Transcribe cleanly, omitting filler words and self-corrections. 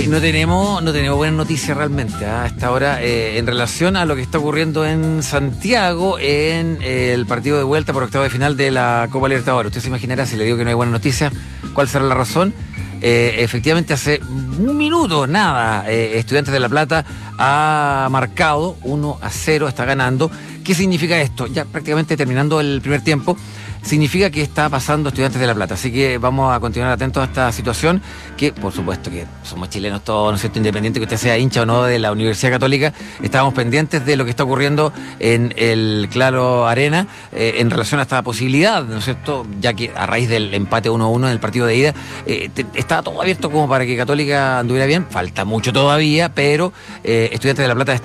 no tenemos buenas noticias realmente a esta hora en relación a lo que está ocurriendo en Santiago en el partido de vuelta por octavo de final de la Copa Libertadores. Usted se imaginará, si le digo que no hay buenas noticias, ¿cuál será la razón? Efectivamente, hace un minuto, Estudiantes de La Plata ha marcado 1-0, está ganando. ¿Qué significa esto? Ya prácticamente terminando el primer tiempo, significa que está pasando Estudiantes de La Plata. Así que vamos a continuar atentos a esta situación, que por supuesto que somos chilenos todos, ¿no es cierto? Independiente que usted sea hincha o no de la Universidad Católica, estábamos pendientes de lo que está ocurriendo en el Claro Arena en relación a esta posibilidad, ¿no es cierto? Ya que a raíz del empate 1-1 en el partido de ida, estaba todo abierto como para que Católica anduviera bien. Falta mucho todavía, pero Estudiantes de La Plata